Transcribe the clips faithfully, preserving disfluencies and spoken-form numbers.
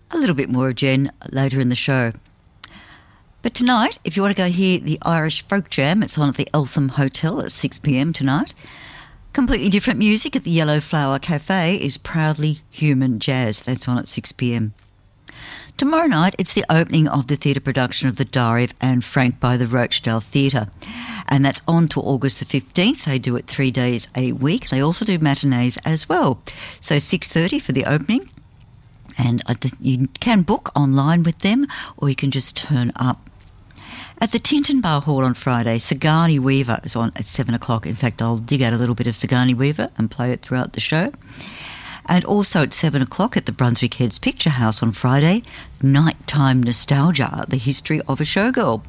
A little bit more of Jen later in the show. But tonight, if you want to go hear the Irish Folk Jam, it's on at the Eltham Hotel at six p m tonight. Completely different music at the Yellow Flower Cafe is Proudly Human Jazz. That's on at six p m. Tomorrow night, it's the opening of the theatre production of The Diary of Anne Frank by the Rochdale Theatre. And that's on to August the fifteenth. They do it three days a week. They also do matinees as well. So six thirty for the opening. And you can book online with them or you can just turn up. At the Tintin Bar Hall on Friday, Sigourney Weaver is on at seven o'clock. In fact, I'll dig out a little bit of Sigourney Weaver and play it throughout the show. And also at seven o'clock at the Brunswick Heads Picture House on Friday, Nighttime Nostalgia, the history of a showgirl.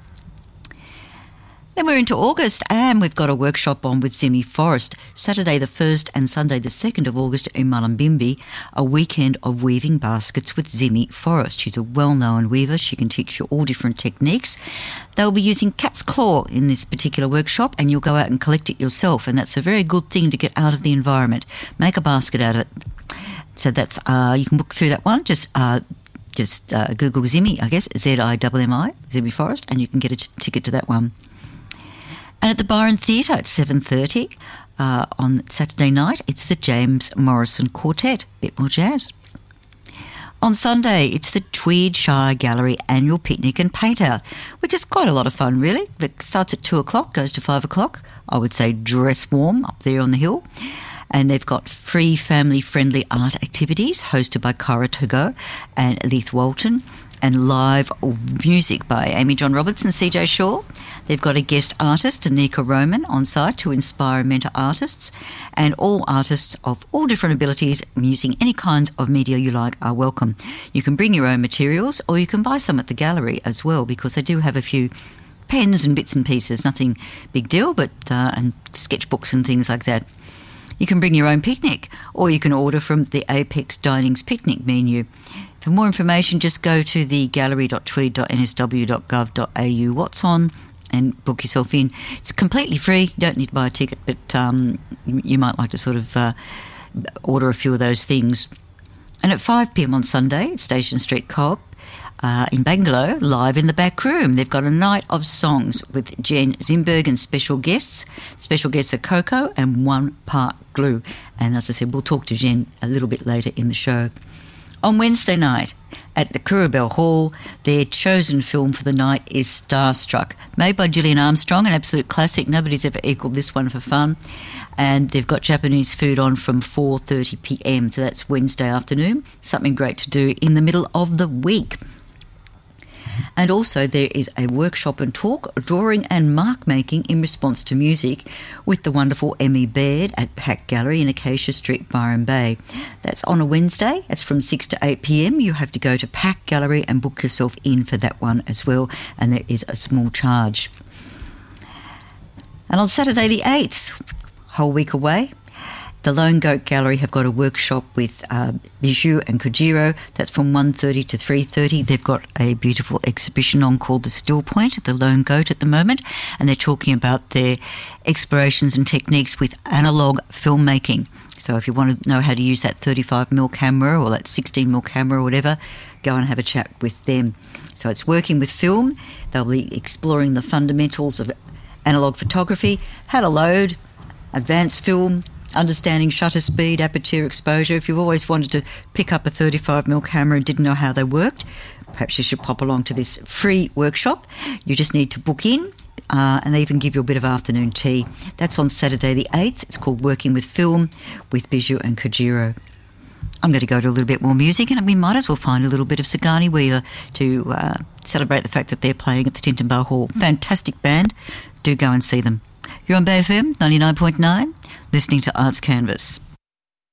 Then we're into August and we've got a workshop on with Zimmy Forrest, Saturday the first and Sunday the second of August in Mullumbimby, a weekend of weaving baskets with Zimmy Forrest. She's a well-known weaver. She can teach you all different techniques. They'll be using cat's claw in this particular workshop and you'll go out and collect it yourself, and that's a very good thing to get out of the environment. Make a basket out of it. So that's uh, you can book through that one. Just uh, just uh, Google Zimmy, I guess, Z I M M I, Zimmy Forrest, and you can get a t- ticket to that one. And at the Byron Theatre at seven thirty uh, on Saturday night, it's the James Morrison Quartet, bit more jazz. On Sunday, it's the Tweed Shire Gallery Annual Picnic and Paint Out, which is quite a lot of fun, really. It starts at two o'clock, goes to five o'clock. I would say dress warm up there on the hill. And they've got free family-friendly art activities hosted by Cara Togo and Leith Walton, and live music by Amy John Robertson, C J Shaw. They've got a guest artist, Anika Roman, on site to inspire and mentor artists, and all artists of all different abilities using any kinds of media you like are welcome. You can bring your own materials or you can buy some at the gallery as well, because they do have a few pens and bits and pieces, nothing big deal, but uh, and sketchbooks and things like that. You can bring your own picnic or you can order from the Apex Dining's picnic menu. For more information, just go to the gallery dot tweed dot n s w dot gov dot a u What's on and book yourself in. It's completely free. You don't need to buy a ticket, but um, you, you might like to sort of uh, order a few of those things. And at five p m on Sunday, Station Street Co-op uh, in Bangalow, live in the back room. They've got a night of songs with Jen Zimberg and special guests. Special guests are Coco and One Part Glue. And as I said, we'll talk to Jen a little bit later in the show. On Wednesday night at the Kurrabell Hall, their chosen film for the night is Starstruck, made by Gillian Armstrong, an absolute classic. Nobody's ever equalled this one for fun. And they've got Japanese food on from four thirty p m, so that's Wednesday afternoon. Something great to do in the middle of the week. And also there is a workshop and talk, drawing and mark making in response to music with the wonderful Emmy Baird at Pack Gallery in Acacia Street, Byron Bay. That's on a Wednesday. It's from six to eight p m. You have to go to Pack Gallery and book yourself in for that one as well, and there is a small charge. And on Saturday the eighth, whole week away, the Lone Goat Gallery have got a workshop with uh, Bijou and Kojiro. That's from one thirty to three thirty. They've got a beautiful exhibition on called The Still Point at the Lone Goat at the moment, and they're talking about their explorations and techniques with analogue filmmaking. So if you want to know how to use that thirty-five millimeter camera or that sixteen millimeter camera or whatever, go and have a chat with them. So it's working with film. They'll be exploring the fundamentals of analogue photography, how to load, advanced film, understanding shutter speed, aperture exposure. If you've always wanted to pick up a thirty-five millimeter camera and didn't know how they worked, perhaps you should pop along to this free workshop. You just need to book in, uh, and they even give you a bit of afternoon tea. That's on Saturday the eighth. It's called Working with Film with Bijou and Kojiro. I'm going to go to a little bit more music, and we might as well find a little bit of Sigourney Weaver to uh, celebrate the fact that they're playing at the Tintin Bar Hall. Fantastic band. Do go and see them. You're on Bay F M ninety-nine point nine, listening to Arts Canvas.